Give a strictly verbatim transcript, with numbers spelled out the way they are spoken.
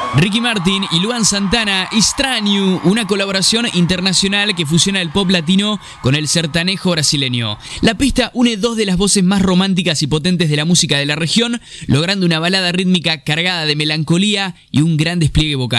Ricky Martin y Luan Santana, Estranho, una colaboración internacional que fusiona el pop latino con el sertanejo brasileño. La pista une dos de las voces más románticas y potentes de la música de la región, logrando una balada rítmica cargada de melancolía y un gran despliegue vocal.